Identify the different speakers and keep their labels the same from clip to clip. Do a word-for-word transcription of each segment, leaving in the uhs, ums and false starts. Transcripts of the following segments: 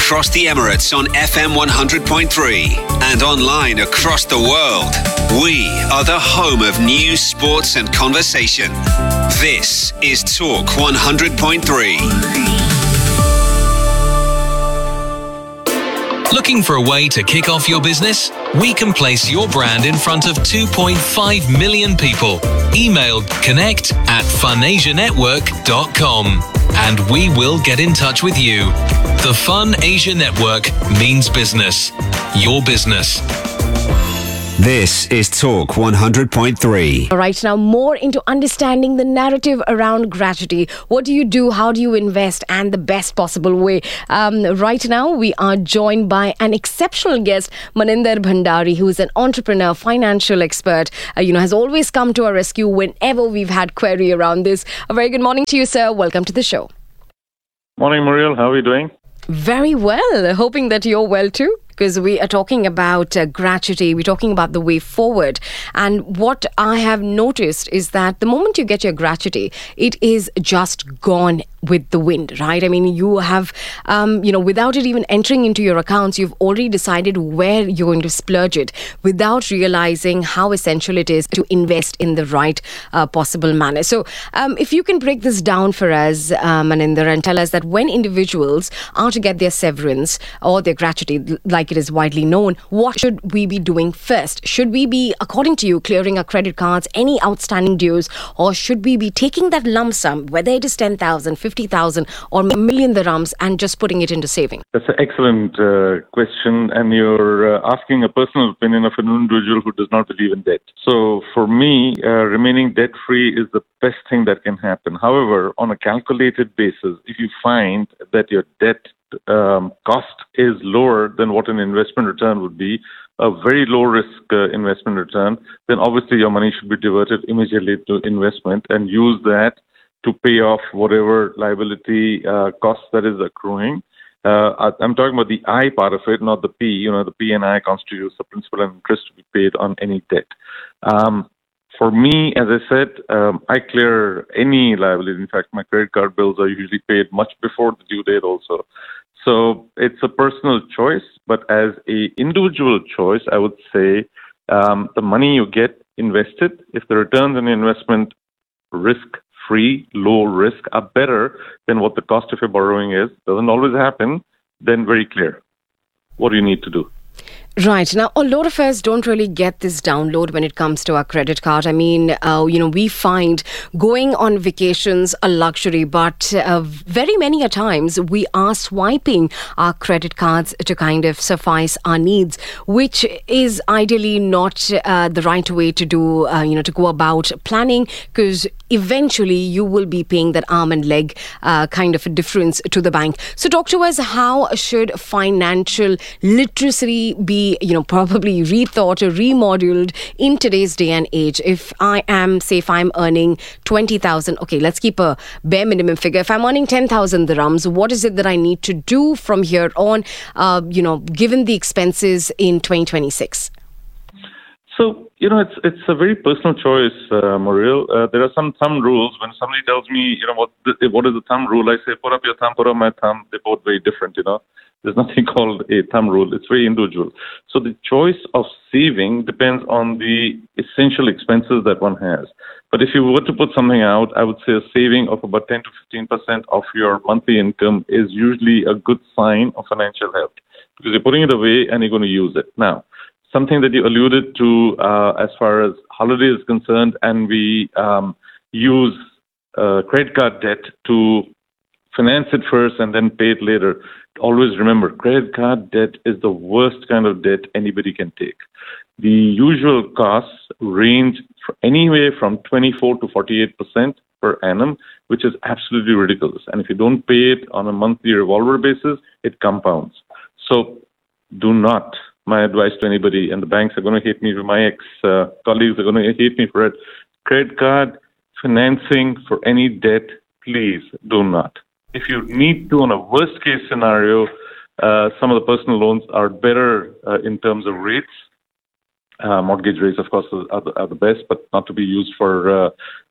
Speaker 1: across the Emirates on F M one hundred point three and online across the world. We are the home of news, sports and conversation. This is Talk one hundred point three. Looking for a way to kick off your business? We can place your brand in front of two point five million people. Email connect at funasianetwork dot com and we will get in touch with you. The Fun Asia Network means business. Your business. This is Talk one hundred point three.
Speaker 2: All right, now more into understanding the narrative around gratuity. What do you do? How do you invest? And the best possible way. Um, right now, we are joined by an exceptional guest, Maninder Bhandari, who is an entrepreneur, financial expert. Uh, you know, has always come to our rescue whenever we've had query around this. A very good morning to you, sir. Welcome to the show.
Speaker 3: Morning, Muriel. How are you doing?
Speaker 2: Very well. Hoping that you're well too. Because we are talking about uh, gratuity, we're talking about the way forward. And what I have noticed is that the moment you get your gratuity, it is just gone with the wind, right? I mean, you have, um, you know, without it even entering into your accounts, you've already decided where you're going to splurge it without realizing how essential it is to invest in the right uh, possible manner. So um, if you can break this down for us, uh, Maninder, and tell us that when individuals are to get their severance or their gratuity, like it is widely known, what should we be doing first? Should we be, according to you, clearing our credit cards, any outstanding dues, or should we be taking that lump sum, whether it is ten thousand, fifty thousand or a million dirhams, and just putting it into saving?
Speaker 3: That's an excellent uh, question, and you're uh, asking a personal opinion of an individual who does not believe in debt. So for me, uh, remaining debt-free is the best thing that can happen. However, on a calculated basis, if you find that your debt Um, cost is lower than what an investment return would be, a very low risk uh, investment return, then obviously your money should be diverted immediately to investment and use that to pay off whatever liability uh, costs that is accruing. Uh, I'm talking about the I part of it, not the P. You know, the P and I constitutes the principal and interest to be paid on any debt. Um, For me, as I said, um, I clear any liability. In fact, my credit card bills are usually paid much before the due date also. So it's a personal choice, but as a individual choice, I would say um, the money you get invested, if the returns on investment risk-free, low risk, are better than what the cost of your borrowing is, doesn't always happen, then very clear. What do you need to do?
Speaker 2: Right. Now, a lot of us don't really get this download when it comes to our credit card. I mean, uh, you know, we find going on vacations a luxury, but uh, very many a times we are swiping our credit cards to kind of suffice our needs, which is ideally not uh, the right way to do, uh, you know, to go about planning, because eventually you will be paying that arm and leg uh, kind of a difference to the bank. So talk to us, how should financial literacy be, you know, probably rethought or remodeled in today's day and age? If I am, say, if I'm earning twenty thousand, okay, let's keep a bare minimum figure. If I'm earning ten thousand dirhams, what is it that I need to do from here on, uh, you know, given the expenses in twenty twenty-six?
Speaker 3: So, you know, it's it's a very personal choice, uh, Muriel. Uh, there are some thumb rules. When somebody tells me, you know, what the, what is the thumb rule, I say, put up your thumb, put up my thumb. They're both very different, you know. There's nothing called a thumb rule. It's very individual. So the choice of saving depends on the essential expenses that one has. But if you were to put something out, I would say a saving of about ten to fifteen percent of your monthly income is usually a good sign of financial health, because you're putting it away and you're going to use it. Now, something that you alluded to uh, as far as holiday is concerned, and we um, use uh, credit card debt to finance it first and then pay it later. Always remember, credit card debt is the worst kind of debt anybody can take. The usual costs range anywhere from twenty-four to forty-eight percent per annum, which is absolutely ridiculous. And if you don't pay it on a monthly revolver basis, it compounds. So do not, my advice to anybody, and the banks are going to hate me, my ex-colleagues uh, are going to hate me for it, credit card financing for any debt, please do not. If you need to, on a worst-case scenario, uh, some of the personal loans are better uh, in terms of rates. Uh, mortgage rates, of course, are the, are the best, but not to be used for uh,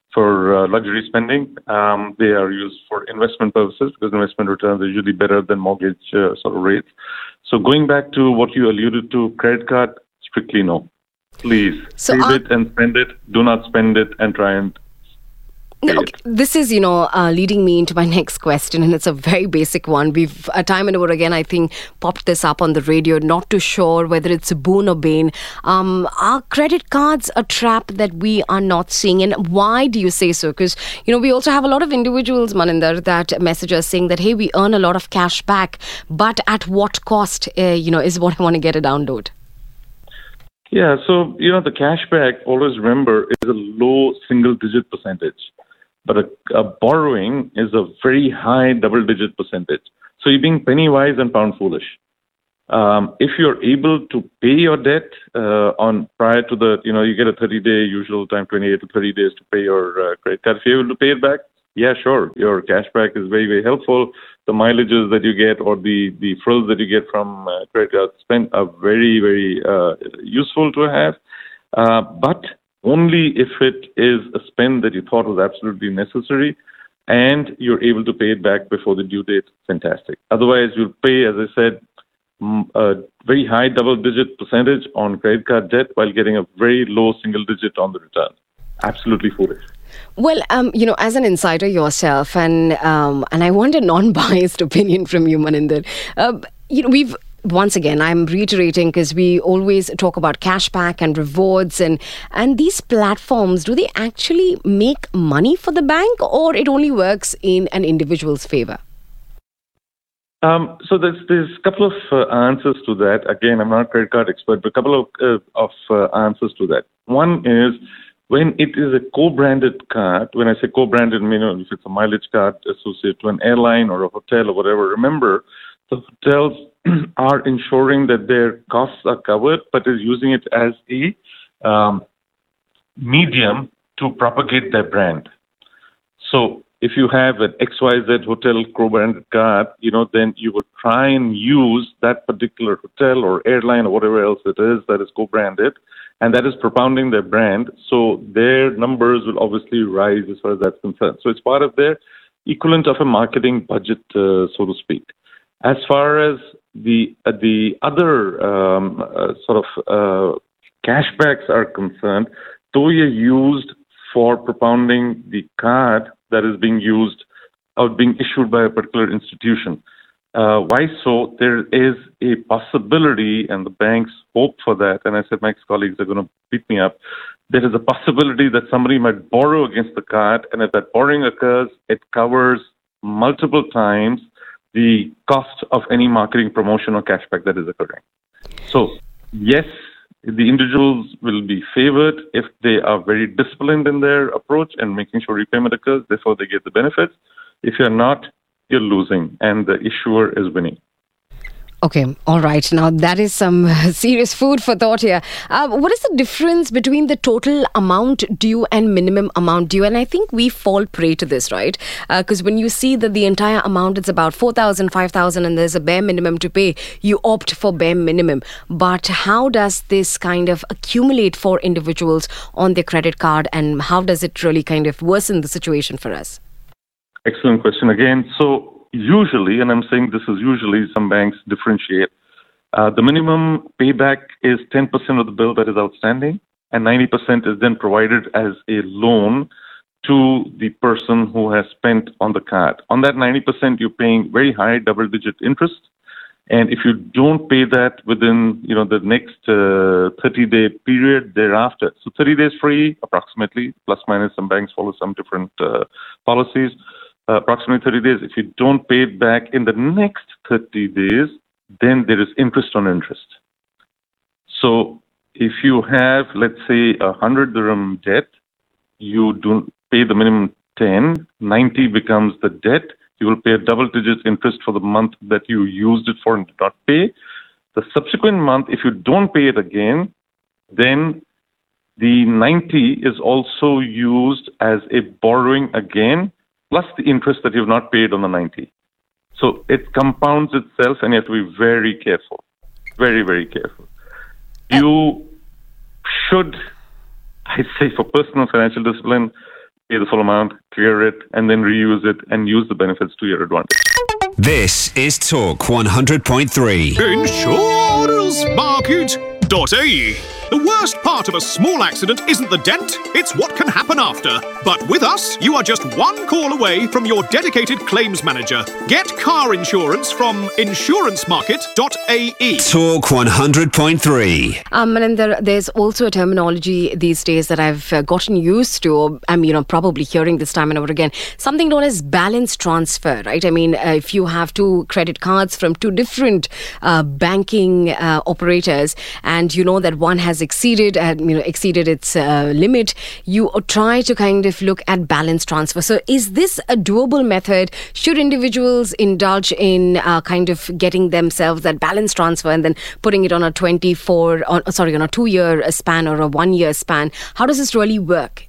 Speaker 3: for uh, luxury spending. Um, they are used for investment purposes because investment returns are usually better than mortgage uh, sort of rates. So going back to what you alluded to, credit card, strictly no. Please,
Speaker 2: so
Speaker 3: save
Speaker 2: are-
Speaker 3: it and spend it. Do not spend it and try and
Speaker 2: No, okay. This is, you know, uh, leading me into my next question, and it's a very basic one. We've, uh, time and over again, I think, popped this up on the radio, not too sure whether it's a boon or bane. Um, are credit cards a trap that we are not seeing? And why do you say so? Because, you know, we also have a lot of individuals, Maninder, that message us saying that, hey, we earn a lot of cash back, but at what cost, uh, you know, is what I want to get a download.
Speaker 3: Yeah, so, you know, the cashback, always remember, is a low single-digit percentage. But a, a borrowing is a very high double-digit percentage. So you're being penny wise and pound foolish. Um, if you're able to pay your debt uh, on prior to the, you know, you get a thirty-day usual time, twenty-eight to thirty days to pay your uh, credit card. If you're able to pay it back, yeah, sure, your cashback is very, very helpful. The mileages that you get or the, the frills that you get from uh, credit card spend are very, very uh, useful to have. Uh, but only if it is a spend that you thought was absolutely necessary and you're able to pay it back before the due date, fantastic. Otherwise, you'll pay, as I said, a very high double-digit percentage on credit card debt while getting a very low single-digit on the return. Absolutely foolish.
Speaker 2: Well, um, you know, as an insider yourself, and um, and I want a non-biased opinion from you, Maninder. Uh, you know, we've once again, I'm reiterating because we always talk about cashback and rewards, and and these platforms, do they actually make money for the bank, or it only works in an individual's favor?
Speaker 3: Um, so there's there's a couple of uh, answers to that. Again, I'm not a credit card expert, but a couple of uh, of uh, answers to that. One is when it is a co-branded card. When I say co-branded, I mean, if it's a mileage card associated to an airline or a hotel or whatever. Remember, the hotels are ensuring that their costs are covered, but is using it as a um, medium to propagate their brand. So if you have an X Y Z hotel co-branded card, you know, then you would try and use that particular hotel or airline or whatever else it is that is co-branded, and that is propounding their brand. So their numbers will obviously rise as far as that's concerned. So it's part of their equivalent of a marketing budget, uh, so to speak. As far as the uh, the other um, uh, sort of uh, cashbacks are concerned, though you're used for propounding the card that is being used or being issued by a particular institution. Uh, why so? There is a possibility, and the banks hope for that, and I said my ex-colleagues are going to beat me up, there is a possibility that somebody might borrow against the card, and if that borrowing occurs, it covers multiple times the cost of any marketing promotion or cashback that is occurring. So, yes, the individuals will be favored if they are very disciplined in their approach and making sure repayment occurs, therefore they get the benefits. If you're not, you're losing, and the issuer is winning.
Speaker 2: Okay, all right. Now, that is some serious food for thought here. Uh, what is the difference between the total amount due and minimum amount due? And I think we fall prey to this, right? Because uh, when you see that the entire amount is about four thousand, five thousand, and there's a bare minimum to pay, you opt for bare minimum. But how does this kind of accumulate for individuals on their credit card, and how does it really kind of worsen the situation for us?
Speaker 3: Excellent question again. So, usually, and I'm saying this is usually, some banks differentiate. Uh, the minimum payback is ten percent of the bill that is outstanding, and ninety percent is then provided as a loan to the person who has spent on the card. On that ninety percent, you're paying very high double-digit interest, and if you don't pay that within, you know, the next uh, thirty-day period thereafter, so thirty days free, approximately, plus minus, some banks follow some different uh, policies. Uh, approximately thirty days. If you don't pay it back in the next thirty days, then there is interest on interest. So if you have, let's say, a one hundred dirham debt, you don't pay the minimum ten, ninety becomes the debt. You will pay a double-digit interest for the month that you used it for and did not pay. The subsequent month, if you don't pay it again, then the ninety is also used as a borrowing again, plus the interest that you've not paid on the ninety. So it compounds itself, and you have to be very careful. Very, very careful. You should, I'd say, for personal financial discipline, pay the full amount, clear it, and then reuse it and use the benefits to your advantage.
Speaker 4: This is Talk one hundred point three.
Speaker 5: Insurance Market dot A E. The worst part of a small accident isn't the dent, it's what can happen after. But with us, you are just one call away from your dedicated claims manager. Get car insurance from Insurance Market dot A E.
Speaker 4: Talk one hundred point three.
Speaker 2: Um, and then there, there's also a terminology these days that I've uh, gotten used to, or I'm you know probably hearing this time and over again, something known as balance transfer, right? I mean, uh, if you have two credit cards from two different uh, banking uh, operators, and you know that one has exceeded uh, you know exceeded its uh, limit, you try to kind of look at balance transfer. So is this a doable method? Should individuals indulge in uh, kind of getting themselves that balance transfer and then putting it on a twenty-four on sorry on a two year span or a one year span? How does this really work?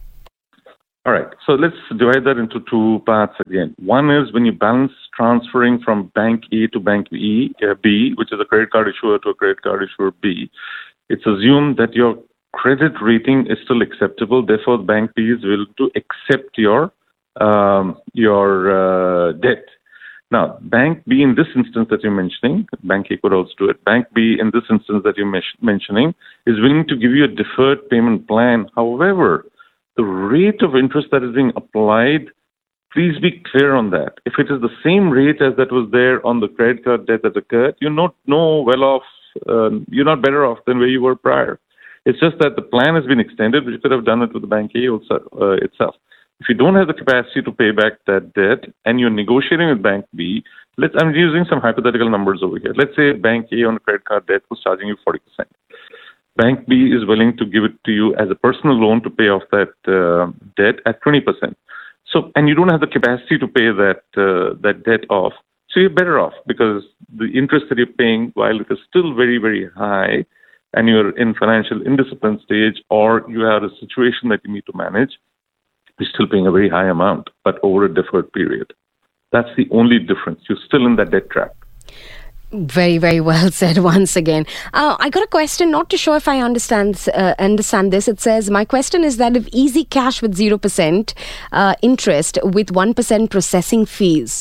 Speaker 3: All right. So let's divide that into two parts again. One is when you balance transferring from bank A to bank B, uh, B, which is a credit card issuer to a credit card issuer B. It's assumed that your credit rating is still acceptable. Therefore, bank B is willing to accept your um, your uh, debt. Now, bank B in this instance that you're mentioning, bank A could also do it. Bank B in this instance that you're mes- mentioning is willing to give you a deferred payment plan. However, the rate of interest that is being applied, please be clear on that. If it is the same rate as that was there on the credit card debt that occurred, you're not no well off. Uh, you're not better off than where you were prior. It's just that the plan has been extended, but you could have done it with the bank A also, uh, itself. If you don't have the capacity to pay back that debt and you're negotiating with bank B, let's, I'm using some hypothetical numbers over here. Let's say bank A on a credit card debt was charging you forty percent. Bank B is willing to give it to you as a personal loan to pay off that uh, debt at twenty percent. So, and you don't have the capacity to pay that uh, that debt off. So you're better off because the interest that you're paying, while it is still very, very high, and you're in financial indiscipline stage, or you have a situation that you need to manage, you're still paying a very high amount, but over a deferred period. That's the only difference. You're still in that debt trap.
Speaker 2: Very, very well said once again. Uh, I got a question, not too sure if I understand uh, understand this. It says, my question is that if easy cash with zero percent uh, interest with one percent processing fees.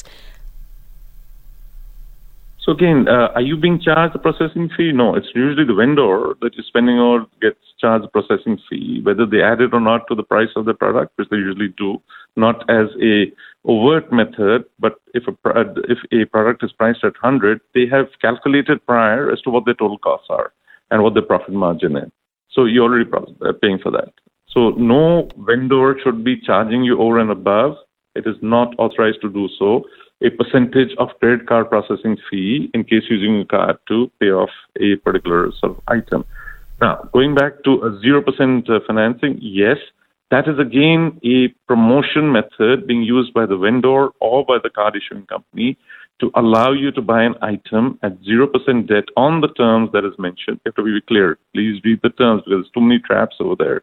Speaker 3: So again, uh, are you being charged a processing fee? No, it's usually the vendor that you're spending on gets charged a processing fee, whether they add it or not to the price of the product, which they usually do, not as a overt method, but if a if a product is priced at one hundred, they have calculated prior as to what their total costs are and what their profit margin is. So you're already paying for that. So no vendor should be charging you over and above. It is not authorized to do so. A percentage of credit card processing fee in case using a card to pay off a particular sort of item. Now, going back to a zero percent financing, yes, that is again a promotion method being used by the vendor or by the card issuing company to allow you to buy an item at zero percent debt on the terms that is mentioned. You have to be clear. Please read the terms because there's too many traps over there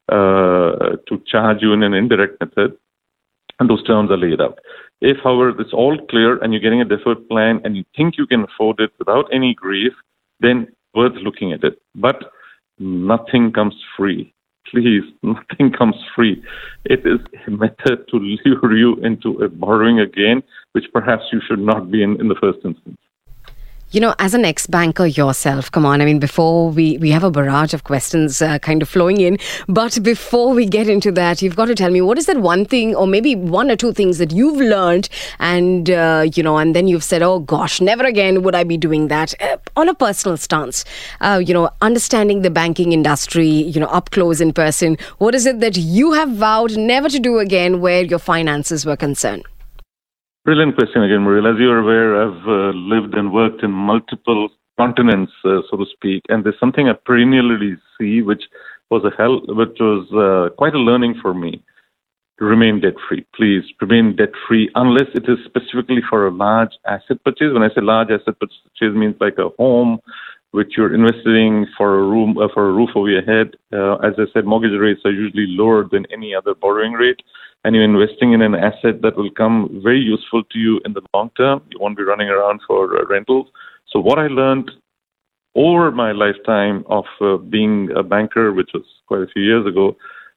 Speaker 3: uh, to charge you in an indirect method. And those terms are laid out. If, however, it's all clear and you're getting a deferred plan and you think you can afford it without any grief, then worth looking at it. But nothing comes free. Please, nothing comes free. It is a method to lure you into a borrowing again, which perhaps you should not be in in the first instance.
Speaker 2: You know, as an ex-banker yourself, come on, I mean, before we, we have a barrage of questions uh, kind of flowing in, but before we get into that, you've got to tell me, what is that one thing or maybe one or two things that you've learned and, uh, you know, and then you've said, oh gosh, never again would I be doing that uh, on a personal stance, uh, you know, understanding the banking industry, you know, up close in person. What is it that you have vowed never to do again where your finances were concerned?
Speaker 3: Brilliant question again, Muriel. As you're aware, I've uh, lived and worked in multiple continents, uh, so to speak, and there's something I perennially see, which was a hell, which was uh, quite a learning for me. Remain debt-free. Please remain debt-free unless it is specifically for a large asset purchase. When I say large asset purchase, means like a home, which you're investing for a room uh, for a roof over your head. Uh, as I said, mortgage rates are usually lower than any other borrowing rate. And you're investing in an asset that will come very useful to you in the long term. You won't be running around for uh, rentals. So what I learned over my lifetime of uh, being a banker, which was quite a few years ago,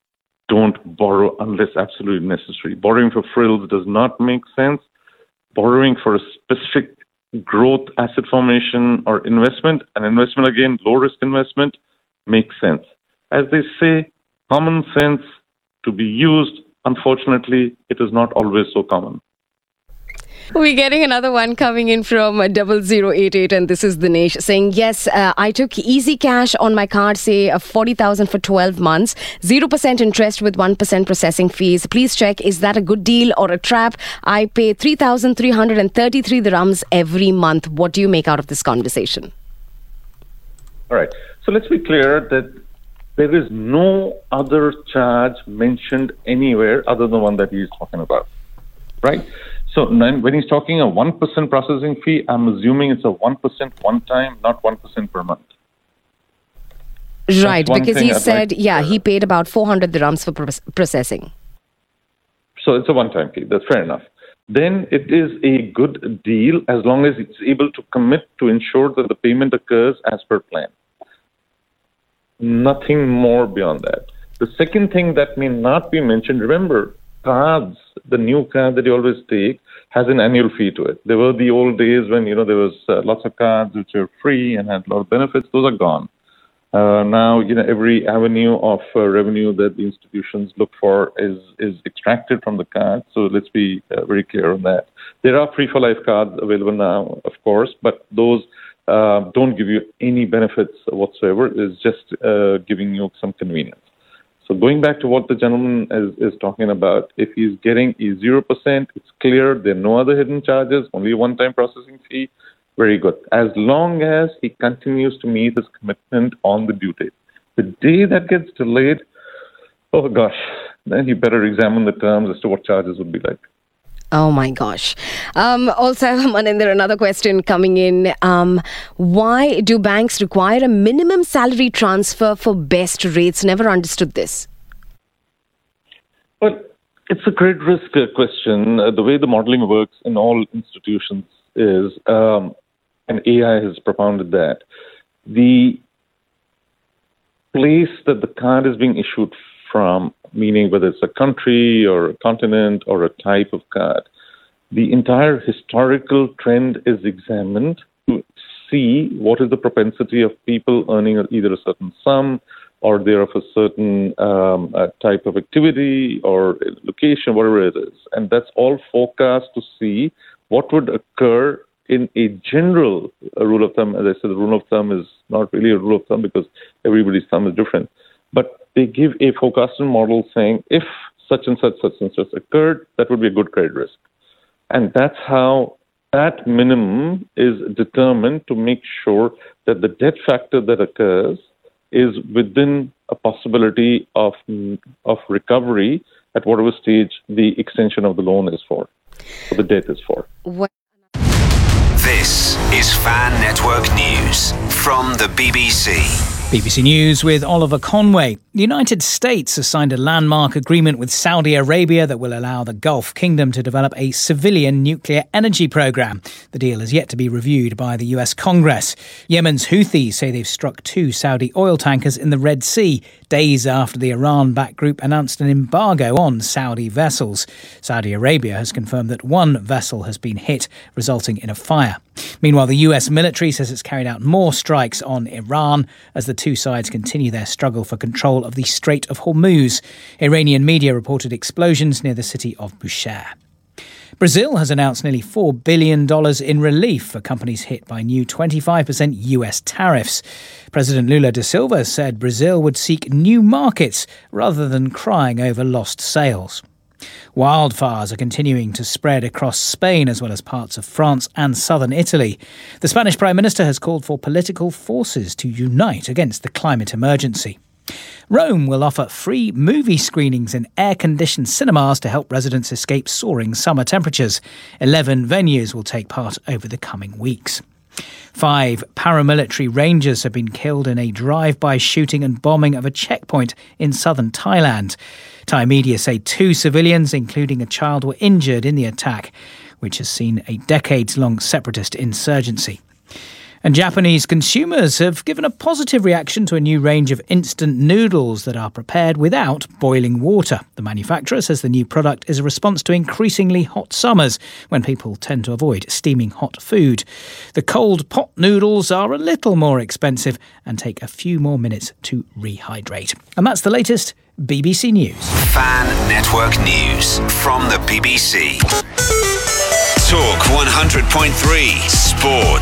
Speaker 3: don't borrow unless absolutely necessary. Borrowing for frills does not make sense. Borrowing for a specific growth, asset formation, or investment, an investment again, low-risk investment, makes sense. As they say, common sense to be used. Unfortunately, it is not always so common.
Speaker 2: We're getting another one coming in from double zero eight eight, and this is Dinesh saying, yes, uh, I took Easy Cash on my card, say uh, forty thousand for twelve months, zero percent interest with one percent processing fees. Please check, is that a good deal or a trap? I pay three thousand three hundred thirty-three dirhams every month. What do you make out of this conversation?
Speaker 3: All right. So let's be clear that there is no other charge mentioned anywhere other than the one that he's talking about, right? So when he's talking a one percent processing fee, I'm assuming it's a one percent one time, not one percent per month.
Speaker 2: Right, because he I'd said, like yeah, he paid about four hundred dirhams for pro- processing.
Speaker 3: So it's a one-time fee. That's fair enough. Then it is a good deal as long as it's able to commit to ensure that the payment occurs as per plan. Nothing more beyond that. The second thing that may not be mentioned, remember, cards, the new card that you always take, has an annual fee to it. There were the old days when, you know, there was uh, lots of cards which were free and had a lot of benefits. Those are gone. Uh, now, you know, every avenue of uh, revenue that the institutions look for is is extracted from the card. So let's be uh, very clear on that. There are free-for-life cards available now, of course, but those uh, don't give you any benefits whatsoever. It's just uh, giving you some convenience. So going back to what the gentleman is, is talking about, if he's getting a zero percent, it's clear there are no other hidden charges, only a one-time processing fee. Very good. As long as he continues to meet his commitment on the due date. The day that gets delayed, oh gosh, then you better examine the terms as to what charges would be like.
Speaker 2: Oh my gosh. Um, also, Maninder, another question coming in. Um, why do banks require a minimum salary transfer for best rates? Never understood this.
Speaker 3: Well, it's a credit risk uh, question. Uh, the way the modeling works in all institutions is, um, and A I has propounded that, the place that the card is being issued from, meaning whether it's a country or a continent or a type of card, the entire historical trend is examined to see what is the propensity of people earning either a certain sum or they're of a certain um, uh, type of activity or location, whatever it is. And that's all forecast to see what would occur in a general uh, rule of thumb. As I said, the rule of thumb is not really a rule of thumb because everybody's thumb is different. But they give a forecasting model saying if such and such, such and such occurred, that would be a good credit risk. And that's how that minimum is determined to make sure that the debt factor that occurs is within a possibility of, of recovery at whatever stage the extension of the loan is for, or the debt is for.
Speaker 2: What?
Speaker 4: This is Fan Network News from the B B C.
Speaker 6: B B C News with Oliver Conway. The United States has signed a landmark agreement with Saudi Arabia that will allow the Gulf Kingdom to develop a civilian nuclear energy program. The deal is yet to be reviewed by the U S Congress. Yemen's Houthis say they've struck two Saudi oil tankers in the Red Sea, days after the Iran-backed group announced an embargo on Saudi vessels. Saudi Arabia has confirmed that one vessel has been hit, resulting in a fire. Meanwhile, the U S military says it's carried out more strikes on Iran as the two sides continue their struggle for control of the Strait of Hormuz. Iranian media reported explosions near the city of Bushehr. Brazil has announced nearly four billion dollars in relief for companies hit by new twenty-five percent U S tariffs. President Lula da Silva said Brazil would seek new markets rather than crying over lost sales. Wildfires are continuing to spread across Spain as well as parts of France and southern Italy. The Spanish Prime Minister has called for political forces to unite against the climate emergency. Rome will offer free movie screenings in air-conditioned cinemas to help residents escape soaring summer temperatures. Eleven venues will take part over the coming weeks. Five paramilitary rangers have been killed in a drive-by shooting and bombing of a checkpoint in southern Thailand. Thai media say two civilians, including a child, were injured in the attack, which has seen a decades-long separatist insurgency. And Japanese consumers have given a positive reaction to a new range of instant noodles that are prepared without boiling water. The manufacturer says the new product is a response to increasingly hot summers when people tend to avoid steaming hot food. The cold pot noodles are a little more expensive and take a few more minutes to rehydrate. And that's the latest B B C News.
Speaker 4: Fan Network News from the B B C. Talk one hundred point three Sport.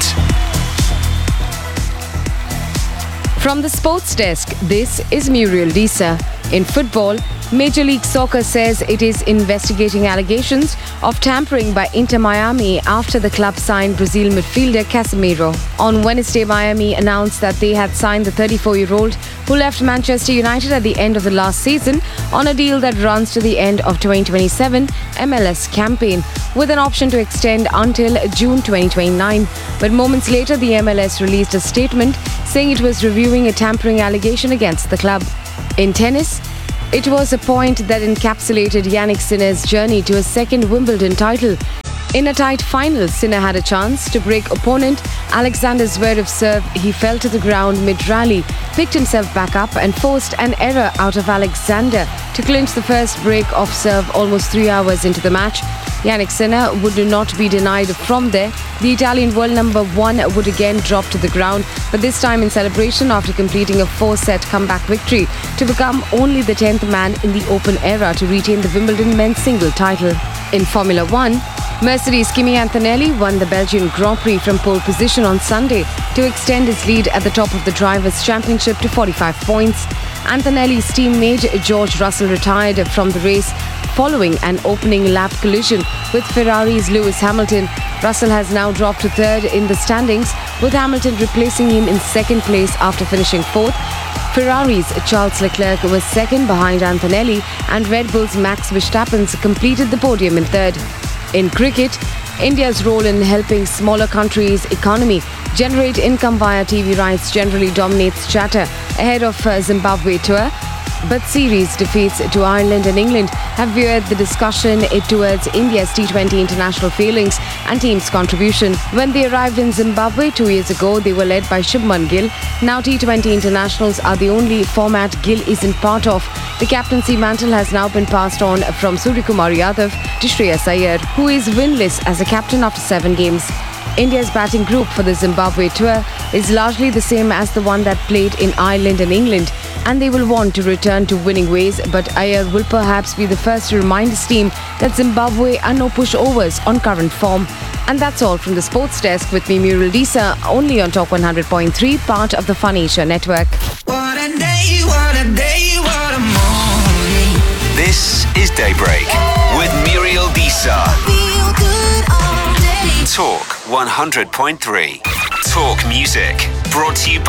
Speaker 2: From the sports desk, this is Muriel Disa. In football, Major League Soccer says it is investigating allegations of tampering by Inter Miami after the club signed Brazil midfielder Casemiro. On Wednesday, Miami announced that they had signed the thirty-four-year-old who left Manchester United at the end of the last season on a deal that runs to the end of twenty twenty-seven M L S campaign, with an option to extend until June twenty twenty-nine. But moments later, the M L S released a statement saying it was reviewing a tampering allegation against the club. In tennis, it was a point that encapsulated Jannik Sinner's journey to a second Wimbledon title. In a tight final, Sinner had a chance to break opponent Alexander Zverev's serve. He fell to the ground mid-rally, picked himself back up and forced an error out of Alexander to clinch the first break of serve almost three hours into the match. Jannik Sinner would not be denied from there. The Italian world number one would again drop to the ground, but this time in celebration after completing a four-set comeback victory to become only the tenth man in the Open era to retain the Wimbledon men's single title. In Formula One, Mercedes' Kimi Antonelli won the Belgian Grand Prix from pole position on Sunday to extend his lead at the top of the Drivers' Championship to forty-five points. Antonelli's teammate George Russell retired from the race following an opening lap collision with Ferrari's Lewis Hamilton. Russell has now dropped to third in the standings, with Hamilton replacing him in second place after finishing fourth. Ferrari's Charles Leclerc was second behind Antonelli, and Red Bull's Max Verstappen completed the podium in third. In cricket, India's role in helping smaller countries' economy generate income via T V rights generally dominates chatter ahead of uh, Zimbabwe tour. But series defeats to Ireland and England have veered the discussion towards India's T twenty international failings and team's contribution. When they arrived in Zimbabwe two years ago, they were led by Shubman Gill. Now T twenty internationals are the only format Gill isn't part of. The captaincy mantle has now been passed on from Suryakumar Yadav to Shreyas Iyer, who is winless as a captain after seven games. India's batting group for the Zimbabwe tour is largely the same as the one that played in Ireland and England, and they will want to return to winning ways, but Iyer will perhaps be the first to remind his team that Zimbabwe are no pushovers on current form. And that's all from the sports desk with me, Muriel Disa, only on Talk one hundred point three, part of the Fun Asia network.
Speaker 7: What a day, what a day, what a morning.
Speaker 4: This is Daybreak with Muriel Disa.
Speaker 7: Feel good all day.
Speaker 4: Talk one hundred point three. Talk music. Brought to you by